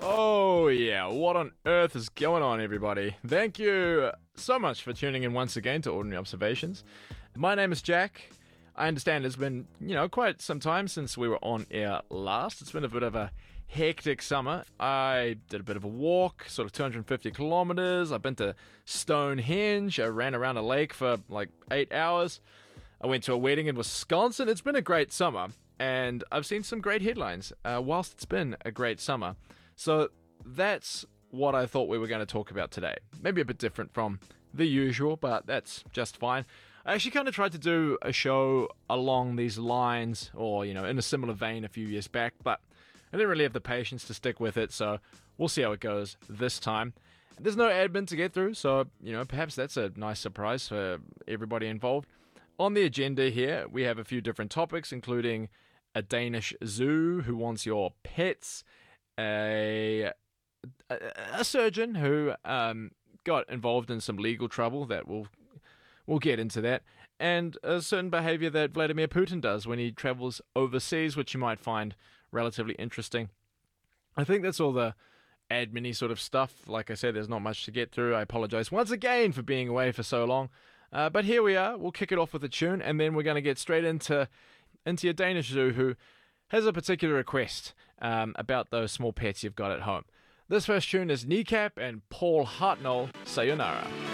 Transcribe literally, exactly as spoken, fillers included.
Oh yeah, what on earth is going on, everybody? Thank you so much for tuning in once again to Ordinary Observations. My name is Jack. I understand it's been, you know, quite some time since we were on air last. It's been a bit of a hectic summer. I did a bit of a walk, sort of two hundred fifty kilometers. I've been to Stonehenge. I ran around a lake for like eight hours. I went to a wedding in Wisconsin. It's been a great summer, and I've seen some great headlines uh, whilst it's been a great summer. So that's what I thought we were going to talk about today. Maybe a bit different from the usual, but that's just fine. I actually kind of tried to do a show along these lines, or, you know, in a similar vein a few years back, but I didn't really have the patience to stick with it, so we'll see how it goes this time. There's no admin to get through, so, you know, perhaps that's a nice surprise for everybody involved. On the agenda here, we have a few different topics, including a Danish zoo who wants your pets, a, a, a surgeon who um, got involved in some legal trouble that we'll, we'll get into that, and a certain behavior that Vladimir Putin does when he travels overseas, which you might find relatively interesting. I think that's all the admin-y sort of stuff. Like I said, there's not much to get through. I apologize once again for being away for so long. Uh, but here we are. We'll kick it off with a tune, and then we're going to get straight into into your Danish zoo, who has a particular request um, about those small pets you've got at home. This first tune is Kneecap and Paul Hartnell, Sayonara.